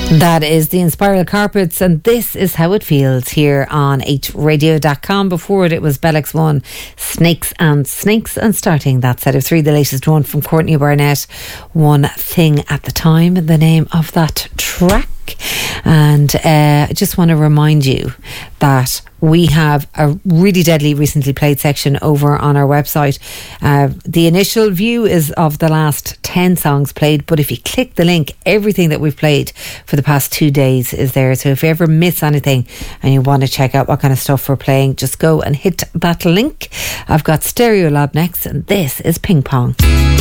That is the Inspiral Carpets, and this is how it feels here on 8radio.com. Before it was Bellex One, Snakes and Snakes, and starting that set of three, the latest one from Courtney Barnett, One Thing at the Time, the name of that track. And I just want to remind you that we have a really deadly recently played section over on our website. The initial view is of the last 10 songs played, but if you click the link, everything that we've played for the past 2 days is there. So if you ever miss anything and you want to check out what kind of stuff we're playing, just go and hit that link. I've got Stereolab next, and this is Ping Pong.